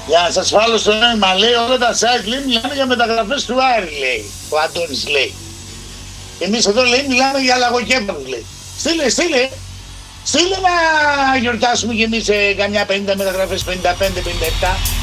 Για να σας βάλω στο νόημα, λέει, όλα τα site λέει, μιλάνε για μεταγραφές του Άρη, λέει. Ο Αντώνης λέει. Εμείς εδώ λέει μιλάμε για λαγοκέφαλους, λέει. Στείλε να γιορτάσουμε κι εμείς καμιά 50 μεταγραφές, 55-57.